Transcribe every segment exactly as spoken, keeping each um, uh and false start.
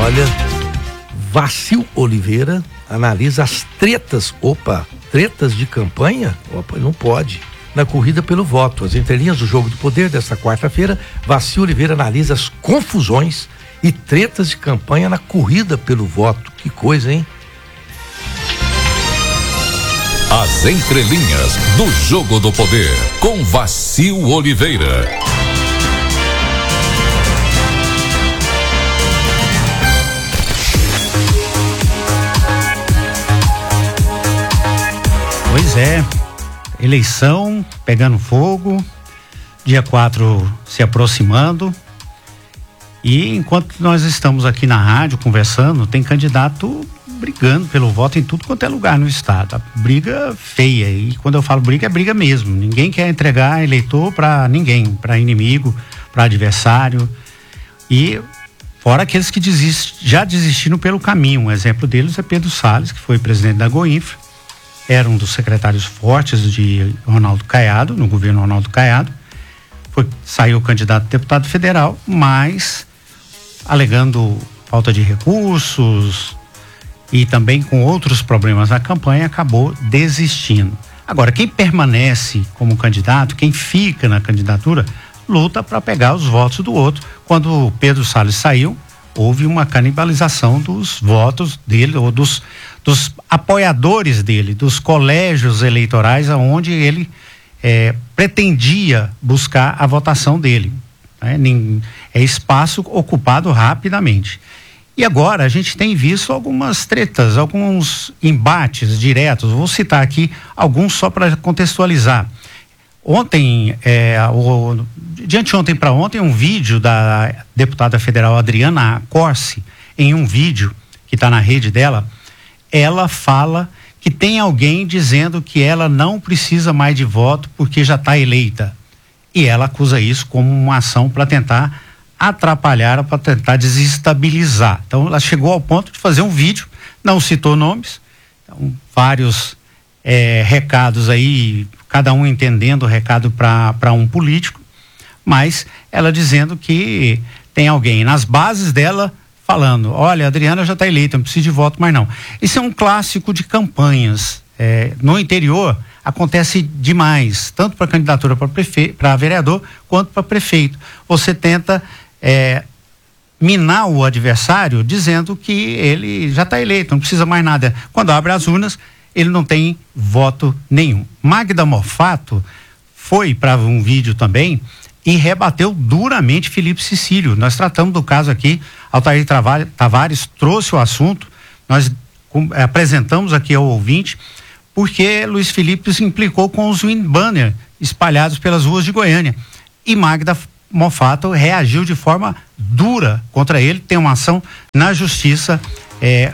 Olha, Vacil Oliveira analisa as tretas, opa, tretas de campanha? Opa, não pode. Na corrida pelo voto. As entrelinhas do Jogo do Poder desta quarta-feira, Vacil Oliveira analisa as confusões e tretas de campanha na corrida pelo voto. Que coisa, hein? As entrelinhas do Jogo do Poder, com Vacil Oliveira. Pois é, eleição pegando fogo, dia quatro se aproximando, e enquanto nós estamos aqui na rádio conversando, tem candidato brigando pelo voto em tudo quanto é lugar no estado. A briga feia, e quando eu falo briga, é briga mesmo. Ninguém quer entregar eleitor para ninguém, para inimigo, para adversário, e fora aqueles que desist, já desistiram pelo caminho. Um exemplo deles é Pedro Salles, que foi presidente da Goinfra, era um dos secretários fortes de Ronaldo Caiado, no governo Ronaldo Caiado, foi, saiu candidato a deputado federal, mas alegando falta de recursos e também com outros problemas na campanha, acabou desistindo. Agora, quem permanece como candidato, quem fica na candidatura, luta para pegar os votos do outro. Quando Pedro Salles saiu, houve uma canibalização dos votos dele, ou dos, dos apoiadores dele, dos colégios eleitorais onde ele é, pretendia buscar a votação dele. Né? É espaço ocupado rapidamente. E agora a gente tem visto algumas tretas, alguns embates diretos. Vou citar aqui alguns só para contextualizar. Ontem, é, o, de anteontem para ontem, um vídeo da deputada federal Adriana Corsi, em um vídeo que está na rede dela, ela fala que tem alguém dizendo que ela não precisa mais de voto porque já está eleita. E ela acusa isso como uma ação para tentar atrapalhar, para tentar desestabilizar. Então ela chegou ao ponto de fazer um vídeo, não citou nomes, então, vários é, recados aí, cada um entendendo o recado para um político, mas ela dizendo que tem alguém nas bases dela falando, olha, a Adriana já está eleita, não precisa de voto mais não. Isso é um clássico de campanhas. É, no interior acontece demais, tanto para candidatura para prefeito, para vereador, quanto para prefeito. Você tenta é, minar o adversário dizendo que ele já está eleito, não precisa mais nada. Quando abre as urnas, ele não tem voto nenhum. Magda Mofato foi para um vídeo também e rebateu duramente Felipe Cecílio. Nós tratamos do caso aqui, Altair Tavares trouxe o assunto, nós com, apresentamos aqui ao ouvinte, porque Luiz Felipe se implicou com os wind banner espalhados pelas ruas de Goiânia. E Magda Mofato reagiu de forma dura contra ele, tem uma ação na justiça é,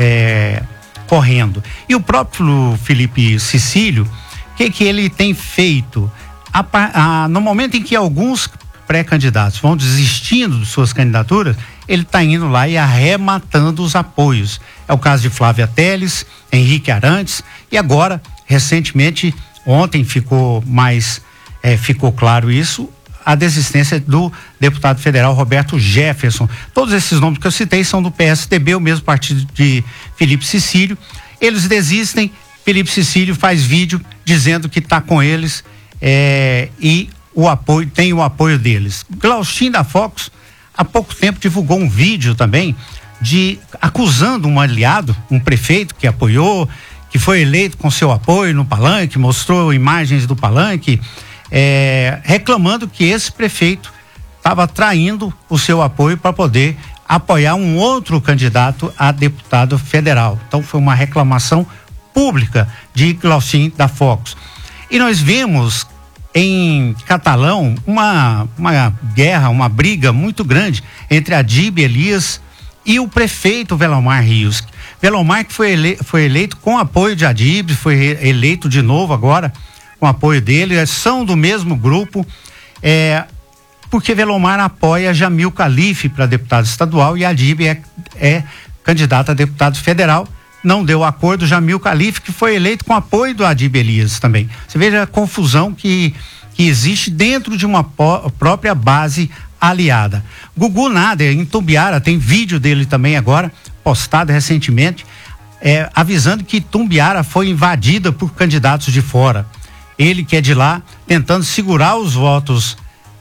é, correndo. E o próprio Felipe Cecílio, o que que ele tem feito? A, a, no momento em que alguns pré-candidatos vão desistindo de suas candidaturas, ele está indo lá e arrematando os apoios. É o caso de Flávia Telles, Henrique Arantes, e agora, recentemente, ontem ficou mais, é, ficou claro isso, a desistência do deputado federal Roberto Jefferson. Todos esses nomes que eu citei são do P S D B, o mesmo partido de Felipe Cecílio. Eles desistem, Felipe Cecílio faz vídeo dizendo que está com eles é, e o apoio, tem o apoio deles. Glaustin da Fox, há pouco tempo, divulgou um vídeo também de acusando um aliado, um prefeito que apoiou, que foi eleito com seu apoio no palanque, mostrou imagens do palanque, é, reclamando que esse prefeito estava traindo o seu apoio para poder apoiar um outro candidato a deputado federal. Então foi uma reclamação pública de Glaustin da Fox. E nós vemos em Catalão uma, uma guerra, uma briga muito grande entre a Adíbia Elias e o prefeito Velomar Rios. Velomar que foi, ele, foi eleito com apoio de Adíbia, foi eleito de novo agora com apoio dele, são do mesmo grupo, é, porque Velomar apoia Jamil Calife para deputado estadual e a Adíbia é, é candidata a deputado federal. Não deu acordo, Jamil Calife, que foi eleito com apoio do Adíbia Elias também. Você veja a confusão que, que existe dentro de uma pó, própria base aliada. Gugu Nader, em Tumbiara, tem vídeo dele também agora, postado recentemente, é, avisando que Tumbiara foi invadida por candidatos de fora. Ele que é de lá, tentando segurar os votos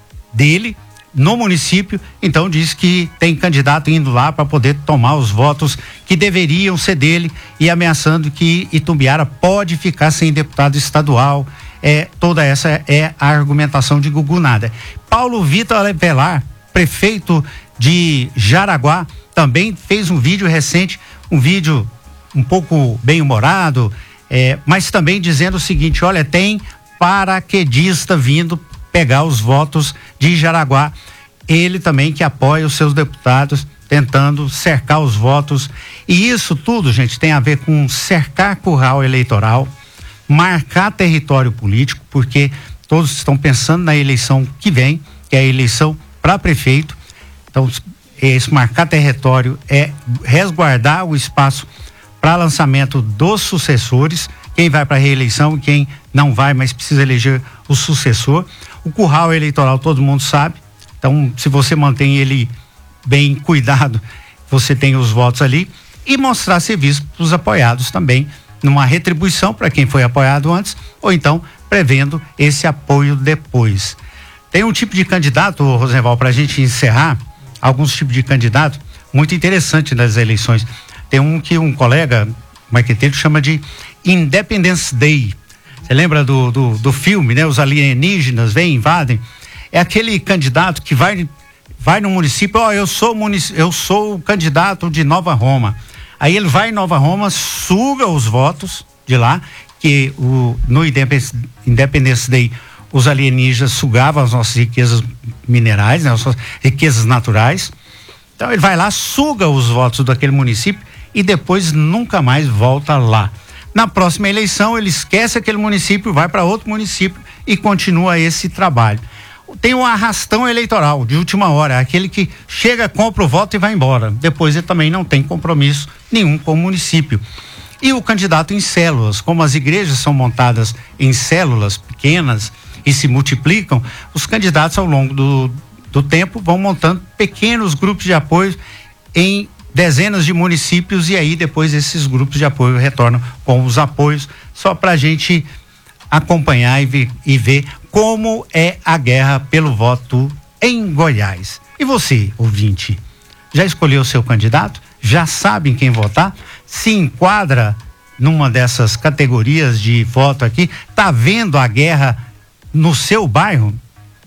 dele no município, então diz que tem candidato indo lá para poder tomar os votos que deveriam ser dele e ameaçando que Itumbiara pode ficar sem deputado estadual. É, toda essa é a argumentação de Gugu Nader. Paulo Vitor Avelar, prefeito de Jaraguá, também fez um vídeo recente, um vídeo um pouco bem-humorado, é, mas também dizendo o seguinte: olha, tem paraquedista vindo pegar os votos de Jaraguá. Ele também que apoia os seus deputados, tentando cercar os votos. E isso tudo, gente, tem a ver com cercar curral eleitoral, marcar território político, porque todos estão pensando na eleição que vem, que é a eleição para prefeito. Então, esse marcar território é resguardar o espaço para lançamento dos sucessores, quem vai para a reeleição e quem não vai, mas precisa eleger o sucessor. O curral eleitoral todo mundo sabe, então se você mantém ele bem cuidado, você tem os votos ali, e mostrar serviço para os apoiados também, numa retribuição para quem foi apoiado antes, ou então prevendo esse apoio depois. Tem um tipo de candidato, Rosenval, para a gente encerrar, alguns tipos de candidato muito interessante nas eleições. Tem um que um colega marqueteiro chama de Independence Day. Você lembra do, do, do filme, né? Os alienígenas vêm, invadem. É aquele candidato que vai, vai no município, ó, oh, eu sou munic... eu sou o candidato de Nova Roma. Aí ele vai em Nova Roma, suga os votos de lá, que o, no Independence, Independence Day os alienígenas sugavam as nossas riquezas minerais, né? As nossas riquezas naturais. Então ele vai lá, suga os votos daquele município e depois nunca mais volta lá. Na próxima eleição ele esquece aquele município, vai para outro município e continua esse trabalho. Tem um arrastão eleitoral de última hora, aquele que chega, compra o voto e vai embora. Depois ele também não tem compromisso nenhum com o município. E o candidato em células, como as igrejas são montadas em células pequenas e se multiplicam, os candidatos ao longo do, do tempo vão montando pequenos grupos de apoio em dezenas de municípios, e aí depois esses grupos de apoio retornam com os apoios, só para a gente acompanhar e ver, e ver como é a guerra pelo voto em Goiás. E você, ouvinte, já escolheu o seu candidato? Já sabe em quem votar? Se enquadra numa dessas categorias de voto aqui? Tá vendo a guerra no seu bairro?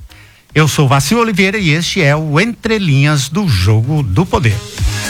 Eu sou Vacil Oliveira e este é o Entre Linhas do Jogo do Poder.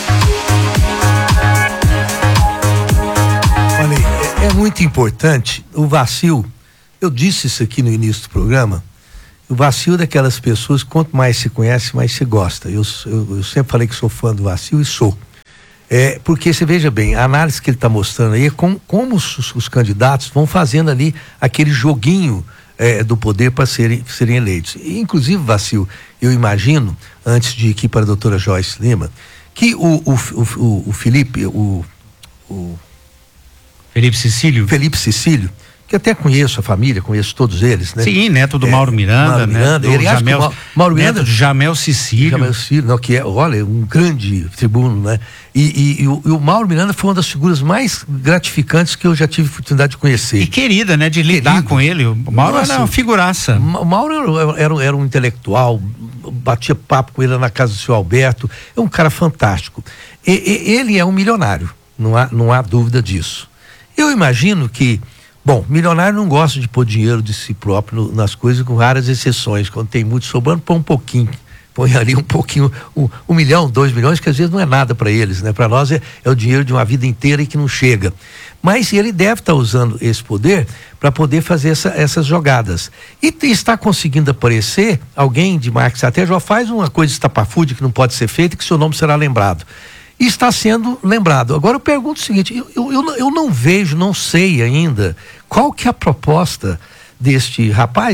Olha, é, é muito importante o Vacil. Eu disse isso aqui no início do programa. O Vacil é daquelas pessoas, quanto mais se conhece, mais se gosta. Eu, eu, eu sempre falei que sou fã do Vacil e sou. É, porque você veja bem, a análise que ele está mostrando aí é com, como os, os candidatos vão fazendo ali aquele joguinho é, do poder para serem, serem eleitos. E, inclusive, Vacil, eu imagino, antes de ir aqui para a doutora Joyce Lima, que o, o, o, o Felipe, o, o Felipe Cecílio. Felipe Cecílio, que até conheço a família, conheço todos eles, né? Sim, neto do é, Mauro Miranda, Mauro Miranda, né? Ele, Jamel, Mauro, Mauro Miranda, neto de Jamel Cecílio. Jamel Cecílio, não, que é, olha, um grande tribuno, né? E, e, e, o, e o Mauro Miranda foi uma das figuras mais gratificantes que eu já tive a oportunidade de conhecer. E querida, né? De lidar Querido. com ele. O Mauro Nossa, era uma figuraça. O Mauro era, era, era um intelectual, batia papo com ele na casa do seu Alberto, é um cara fantástico. E, e, ele é um milionário, não há, não há dúvida disso. Eu imagino que Bom, milionário não gosta de pôr dinheiro de si próprio no, nas coisas, com raras exceções. Quando tem muito sobrando, põe um pouquinho. Põe ali um pouquinho, um, um milhão, dois milhões, que às vezes não é nada para eles, né? Para nós é, é o dinheiro de uma vida inteira e que não chega. Mas ele deve estar tá usando esse poder para poder fazer essa, essas jogadas. E te, está conseguindo aparecer alguém de marketing estratégico, já faz uma coisa estapafúrdia que não pode ser feita e que seu nome será lembrado. E está sendo lembrado. Agora eu pergunto o seguinte, eu, eu, eu, eu não vejo, não sei ainda qual que é a proposta deste rapaz,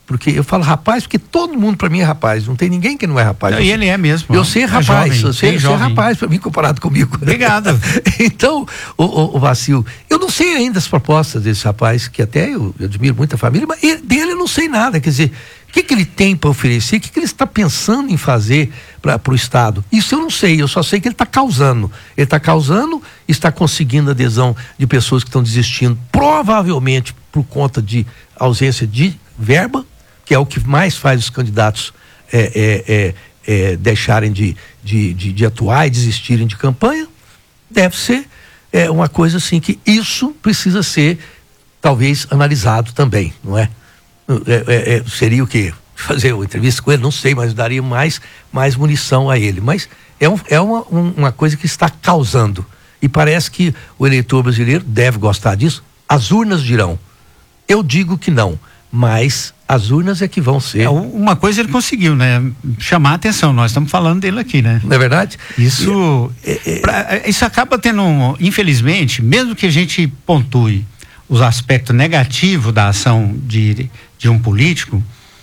porque eu falo rapaz, porque todo mundo para mim é rapaz, não tem ninguém que não é rapaz. Não, e ele é mesmo. Eu sei rapaz, é jovem, eu sei, eu sei rapaz para mim comparado comigo. Obrigado. Então, o, o, o Vacil, eu não sei ainda as propostas desse rapaz, que até eu, eu admiro muito a família, mas ele, dele eu não sei nada, quer dizer, o que, que ele tem para oferecer, o que, que ele está pensando em fazer para o Estado? Isso eu não sei, eu só sei que ele está causando. Ele está causando, está conseguindo adesão de pessoas que estão desistindo, provavelmente por conta de ausência de verba, que é o que mais faz os candidatos é, é, é, é, deixarem de, de, de, de atuar e desistirem de campanha. Deve ser é, uma coisa assim que isso precisa ser talvez analisado também, não é? É, é, é, seria o quê? Fazer uma entrevista com ele? Não sei, mas daria mais, mais munição a ele. Mas é, um, é uma, um, uma coisa que está causando. E parece que o eleitor brasileiro deve gostar disso. As urnas dirão. Eu digo que não, mas as urnas é que vão ser. É, uma coisa ele conseguiu, né? Chamar a atenção. Nós estamos falando dele aqui, né? Não é verdade? Isso, é, é, pra, isso acaba tendo, um, infelizmente, mesmo que a gente pontue os aspectos negativos da ação de, de um político,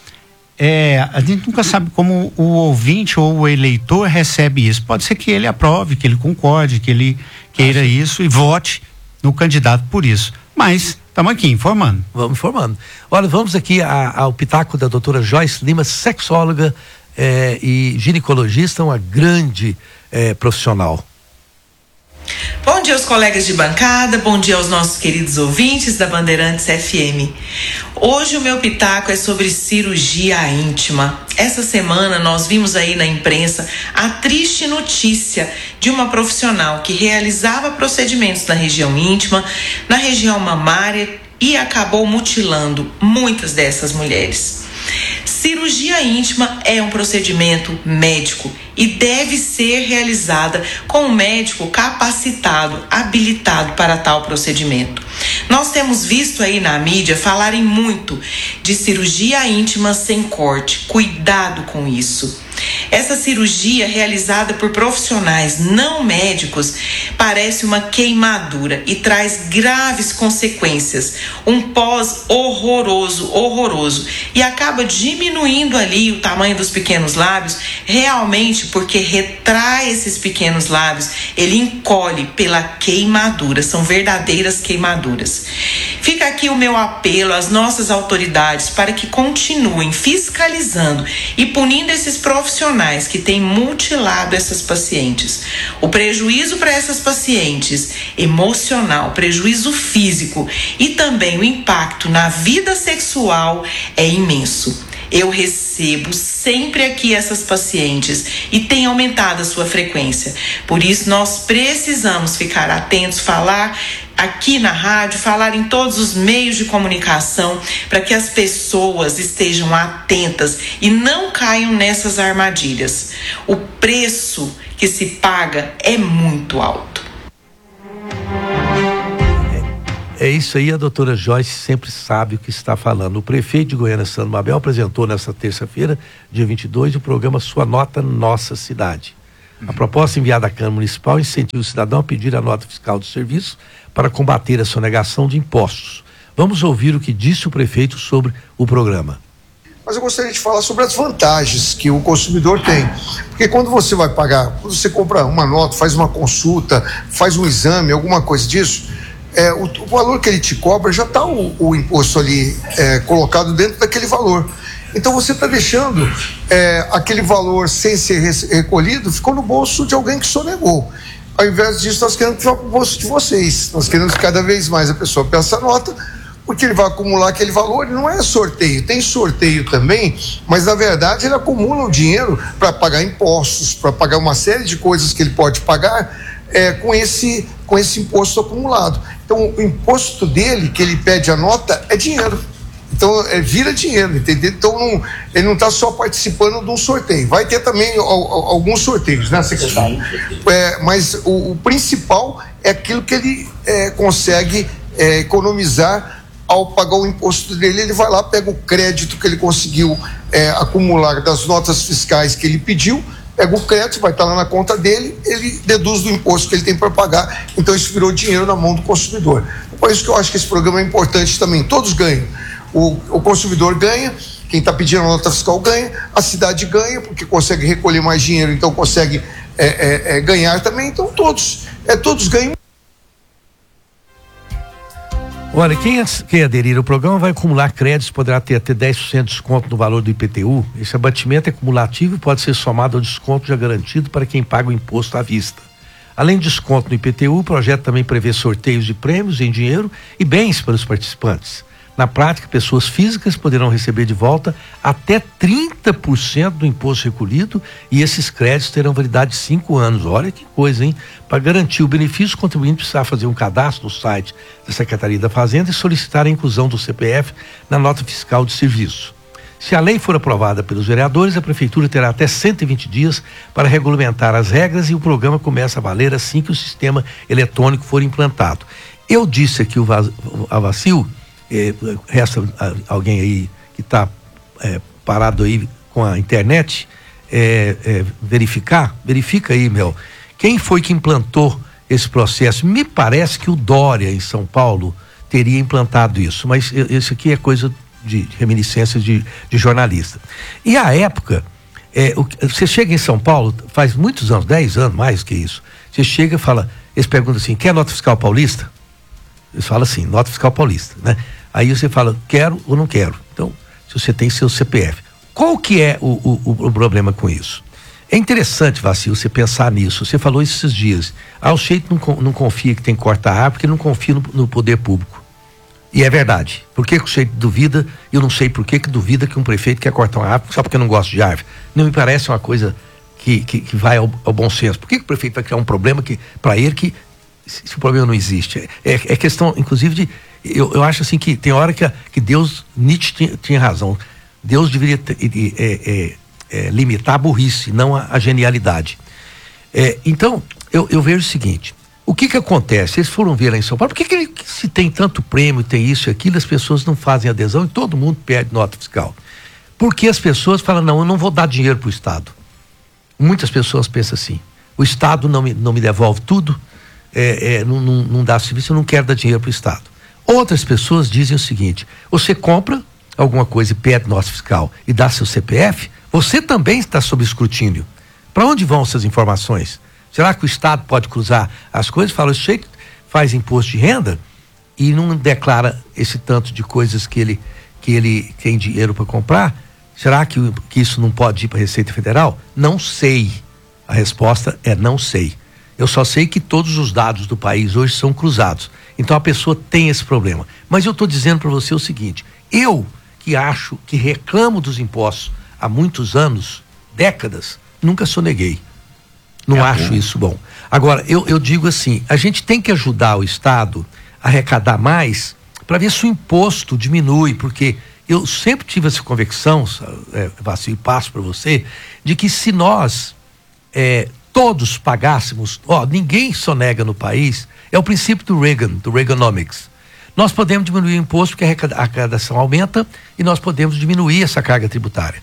é, a gente nunca sabe como o ouvinte ou o eleitor recebe isso. Pode ser que ele aprove, que ele concorde, que ele queira Acho. isso e vote no candidato por isso. Mas estamos aqui informando. Vamos informando. Olha, vamos aqui a, ao pitaco da doutora Joyce Lima, sexóloga eh, e ginecologista, uma grande eh, profissional. Bom dia aos colegas de bancada, bom dia aos nossos queridos ouvintes da Bandeirantes F M. Hoje o meu pitaco é sobre cirurgia íntima. Essa semana nós vimos aí na imprensa a triste notícia de uma profissional que realizava procedimentos na região íntima, na região mamária e acabou mutilando muitas dessas mulheres. Cirurgia íntima é um procedimento médico e deve ser realizada com um médico capacitado, habilitado para tal procedimento. Nós temos visto aí na mídia falarem muito de cirurgia íntima sem corte. Cuidado com isso. Essa cirurgia realizada por profissionais não médicos parece uma queimadura e traz graves consequências, um pós horroroso, horroroso, e acaba diminuindo ali o tamanho dos pequenos lábios, realmente porque retrai esses pequenos lábios, ele encolhe pela queimadura, são verdadeiras queimaduras. Fica aqui o meu apelo às nossas autoridades para que continuem fiscalizando e punindo esses profissionais que têm mutilado essas pacientes. O prejuízo para essas pacientes emocional, prejuízo físico e também o impacto na vida sexual é imenso. Eu recebo sempre aqui essas pacientes e tem aumentado a sua frequência. Por isso nós precisamos ficar atentos, falar aqui na rádio, falar em todos os meios de comunicação para que as pessoas estejam atentas e não caiam nessas armadilhas. O preço que se paga é muito alto. É isso aí, a doutora Joyce sempre sabe o que está falando. O prefeito de Goiânia, Sandro Mabel, apresentou nesta terça-feira, dia vinte e dois, o programa Sua Nota Nossa Cidade. A proposta enviada à Câmara Municipal incentiva o cidadão a pedir a nota fiscal do serviço para combater a sonegação de impostos. Vamos ouvir o que disse o prefeito sobre o programa. Mas eu gostaria de falar sobre as vantagens que o consumidor tem. Porque quando você vai pagar, quando você compra uma nota, faz uma consulta, faz um exame, alguma coisa disso, É, o, o valor que ele te cobra já está o, o imposto ali é, colocado dentro daquele valor. Então você está deixando é, aquele valor sem ser recolhido, ficou no bolso de alguém que sonegou. Ao invés disso, nós queremos que vá para o bolso de vocês. Nós queremos que cada vez mais a pessoa peça nota, porque ele vai acumular aquele valor. Não é sorteio, tem sorteio também, mas na verdade ele acumula o dinheiro para pagar impostos, para pagar uma série de coisas que ele pode pagar é, com esse, com esse imposto acumulado. Então o imposto dele, que ele pede a nota, é dinheiro. Então é, vira dinheiro, entendeu? Então não, ele não está só participando de um sorteio. Vai ter também alguns sorteios, né, secretário? É, mas o, o principal é aquilo que ele é, consegue é, economizar ao pagar o imposto dele. Ele vai lá, pega o crédito que ele conseguiu é, acumular das notas fiscais que ele pediu, pega o crédito, vai estar lá na conta dele, ele deduz do imposto que ele tem para pagar. Então isso virou dinheiro na mão do consumidor. Por isso que eu acho que esse programa é importante também. Todos ganham. O, o consumidor ganha Quem está pedindo a nota fiscal ganha, a cidade ganha, porque consegue recolher mais dinheiro, então consegue é, é, é, ganhar também, então todos, é, todos ganham. Olha, quem, quem aderir ao programa vai acumular créditos, poderá ter até dez por cento de desconto no valor do I P T U. Esse abatimento é cumulativo e pode ser somado ao desconto já garantido para quem paga o imposto à vista. Além de desconto no I P T U, o projeto também prevê sorteios de prêmios em dinheiro e bens para os participantes. Na prática, pessoas físicas poderão receber de volta até trinta por cento do imposto recolhido e esses créditos terão validade de cinco anos. Olha que coisa, hein? Para garantir o benefício, o contribuinte precisará fazer um cadastro no site da Secretaria da Fazenda e solicitar a inclusão do C P F na nota fiscal de serviço. Se a lei for aprovada pelos vereadores, a Prefeitura terá até cento e vinte dias para regulamentar as regras e o programa começa a valer assim que o sistema eletrônico for implantado. Eu disse aqui o a vacil, eh, resta alguém aí que está eh, parado aí com a internet, eh, eh, verificar, verifica aí, Mel, quem foi que implantou esse processo? Me parece que o Dória, em São Paulo, teria implantado isso, mas isso aqui é coisa de, de reminiscências de, de jornalista. E à época, é, o, você chega em São Paulo, faz muitos anos, dez anos, mais que isso, você chega e fala, eles perguntam assim, quer nota fiscal paulista? Eles falam assim, nota fiscal paulista, né? Aí você fala, quero ou não quero. Então, se você tem seu C P F. Qual que é o, o, o problema com isso? É interessante, Vacil, você pensar nisso. Você falou isso esses dias. Ah, o Sheik não, não confia que tem que cortar a árvore porque não confia no, no poder público. E é verdade. Por que, que o Sheik duvida? Eu não sei por que, que duvida que um prefeito quer cortar uma árvore só porque não gosta de árvore. Não me parece uma coisa que, que, que vai ao, ao bom senso. Por que, que o prefeito vai criar um problema que para ele que se, se o problema não existe? É, é questão, inclusive, de. Eu, eu acho assim que tem hora que, que Deus, Nietzsche tinha, tinha razão. Deus deveria ter, é, é, é, limitar a burrice, não a, a genialidade. É, então, eu, eu vejo o seguinte. O que que acontece? Eles foram ver lá em São Paulo, por que que se tem tanto prêmio, tem isso e aquilo, as pessoas não fazem adesão e todo mundo perde nota fiscal? Porque as pessoas falam, não, eu não vou dar dinheiro para o Estado. Muitas pessoas pensam assim, o Estado não me, não me devolve tudo, é, é, não, não, não dá serviço, eu não quero dar dinheiro para o Estado. Outras pessoas dizem o seguinte, você compra alguma coisa e pede nota fiscal e dá seu C P F, você também está sob escrutínio. Para onde vão essas informações? Será que o Estado pode cruzar as coisas? Fala, o Sheik faz imposto de renda e não declara esse tanto de coisas que ele, que ele tem dinheiro para comprar? Será que, que isso não pode ir para a Receita Federal? Não sei. A resposta é não sei. Eu só sei que todos os dados do país hoje são cruzados. Então a pessoa tem esse problema. Mas eu estou dizendo para você o seguinte, eu que acho, que reclamo dos impostos há muitos anos, décadas, nunca soneguei. Não é acho bom. Isso bom. Agora, eu, eu digo assim, a gente tem que ajudar o Estado a arrecadar mais para ver se o imposto diminui, porque eu sempre tive essa convicção, é, Vacil, e passo para você, de que se nós é, todos pagássemos, ó, ninguém sonega no país, é o princípio do Reagan, do Reaganomics. Nós podemos diminuir o imposto porque a arrecadação aumenta e nós podemos diminuir essa carga tributária.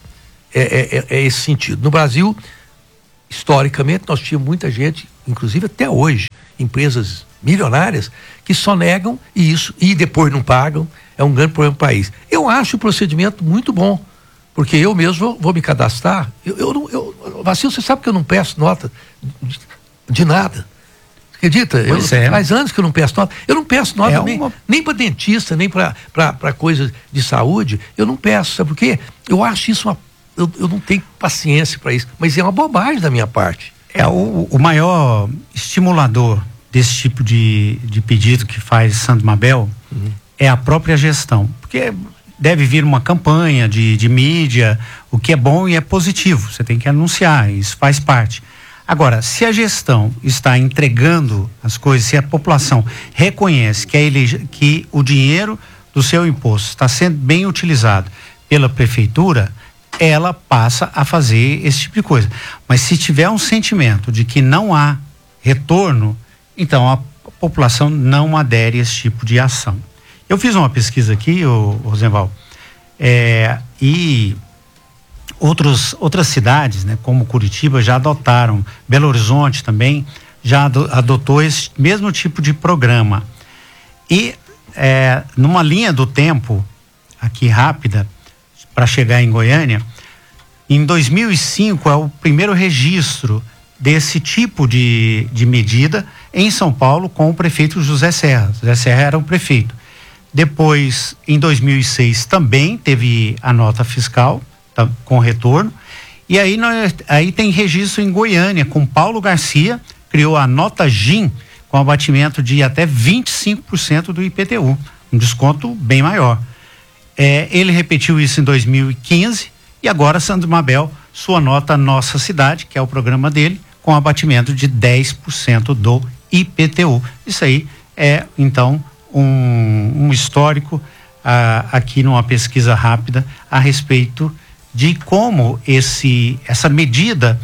É, é, é esse sentido. No Brasil, historicamente, nós tínhamos muita gente, inclusive até hoje, empresas milionárias, que sonegam e isso, e depois não pagam, é um grande problema para o país. Eu acho o procedimento muito bom, porque eu mesmo vou, vou me cadastrar, eu, eu, não, eu, Vacil, você sabe que eu não peço nota de, de nada. Acredita? Eu, é. Faz anos que eu não peço nota. Eu não peço nota é nem, uma... nem para dentista, nem para coisas de saúde. Eu não peço, sabe por quê? Eu acho isso uma. Eu, eu não tenho paciência para isso, mas é uma bobagem da minha parte. É o, o maior estimulador desse tipo de, de pedido que faz Santo Mabel uhum. é a própria gestão, porque deve vir uma campanha de, de mídia, o que é bom e é positivo, você tem que anunciar, isso faz parte. Agora, se a gestão está entregando as coisas, se a população reconhece que, a elege, que o dinheiro do seu imposto está sendo bem utilizado pela prefeitura, ela passa a fazer esse tipo de coisa. Mas se tiver um sentimento de que não há retorno, então a população não adere a esse tipo de ação. Eu fiz uma pesquisa aqui, ô, Rosenval, é, e outros, outras cidades, né, como Curitiba, já adotaram, Belo Horizonte também, já adotou esse mesmo tipo de programa. E é, numa linha do tempo, aqui rápida, para chegar em Goiânia. Em dois mil e cinco é o primeiro registro desse tipo de, de medida em São Paulo com o prefeito José Serra. José Serra era o prefeito. Depois, em dois mil e seis, também teve a nota fiscal tá, com retorno. E aí, nós, aí tem registro em Goiânia, com Paulo Garcia, criou a nota G I M, com abatimento de até vinte e cinco por cento do I P T U, um desconto bem maior. É, ele repetiu isso em dois mil e quinze e agora Sandro Mabel, sua nota Nossa Cidade, que é o programa dele, com abatimento de dez por cento do I P T U. Isso aí é, então, um, um histórico ah, aqui numa pesquisa rápida a respeito de como esse, essa medida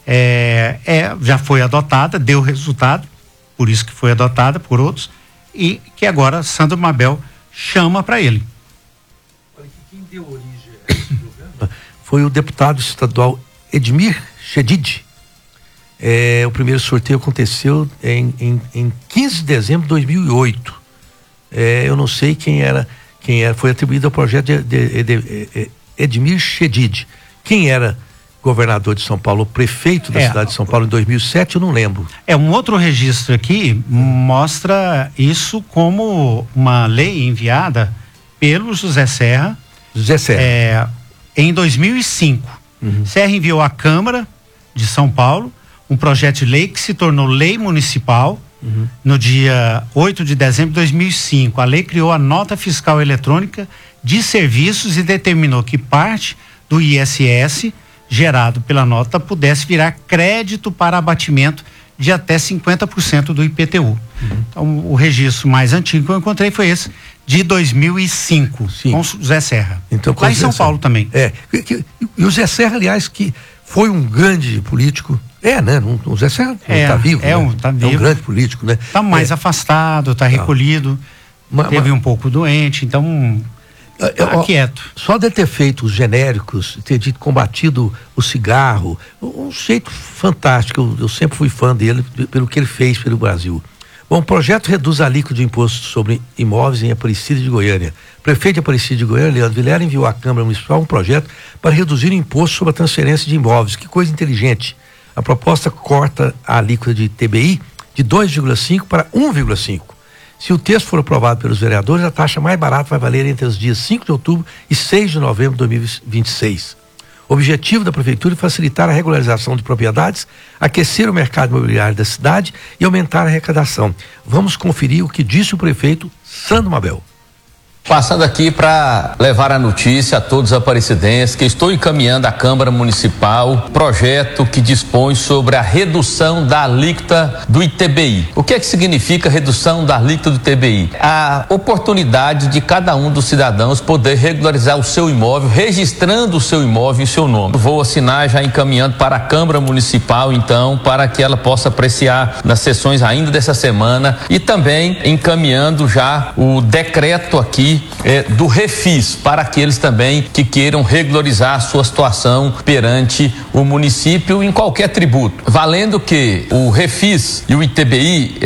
é, é, já foi adotada, deu resultado, por isso que foi adotada por outros, e que agora Sandro Mabel chama para ele. Quem deu origem a esse programa foi o deputado estadual Edmir Chedid. É, o primeiro sorteio aconteceu em, em, em quinze de dezembro de dois mil e oito. É, eu não sei quem era, quem era, foi atribuído ao projeto de, de, de, de Edmir Chedid. Quem era governador de São Paulo, o prefeito da é, cidade de São Paulo em dois mil e sete, eu não lembro. É, um outro registro aqui mostra isso como uma lei enviada pelo José Serra. José Serra. É, em dois mil e cinco. Uhum. Serra enviou à Câmara de São Paulo um projeto de lei que se tornou lei municipal. Uhum. No dia oito de dezembro de dois mil e cinco, a lei criou a nota fiscal eletrônica de serviços e determinou que parte do I S S gerado pela nota pudesse virar crédito para abatimento de até cinquenta por cento do I P T U. Uhum. Então, o registro mais antigo que eu encontrei foi esse de dois mil e cinco, sim, com José Serra. Então, lá em São Paulo também. É, e o José Serra, aliás, que foi um grande político. É, né? O José Serra é, tá vivo, é, né? um, tá vivo. É um grande político, né? Tá mais é. afastado, tá recolhido, mas, teve mas, um pouco doente, então tá ó, quieto. Só de ter feito os genéricos, ter de, combatido o cigarro, um jeito fantástico, eu, eu sempre fui fã dele, pelo que ele fez pelo Brasil. Bom, o projeto reduz a alíquota de imposto sobre imóveis em Aparecida de Goiânia. O prefeito de Aparecida de Goiânia, Leandro Vilela, enviou à Câmara Municipal um projeto para reduzir o imposto sobre a transferência de imóveis. Que coisa inteligente. A proposta corta a alíquota de T B I de dois vírgula cinco para um vírgula cinco. Se o texto for aprovado pelos vereadores, a taxa mais barata vai valer entre os dias cinco de outubro e seis de novembro de dois mil e vinte e seis. O objetivo da prefeitura é facilitar a regularização de propriedades, aquecer o mercado imobiliário da cidade e aumentar a arrecadação. Vamos conferir o que disse o prefeito Sandro Mabel. Passando aqui para levar a notícia a todos os aparecidenses que estou encaminhando à Câmara Municipal projeto que dispõe sobre a redução da alíquota do I T B I. O que é que significa redução da alíquota do I T B I? A oportunidade de cada um dos cidadãos poder regularizar o seu imóvel, registrando o seu imóvel em seu nome. Vou assinar já encaminhando para a Câmara Municipal, então, para que ela possa apreciar nas sessões ainda dessa semana e também encaminhando já o decreto aqui É, do Refis, para aqueles também que queiram regularizar a sua situação perante o município em qualquer tributo. Valendo que o Refis e o I T B I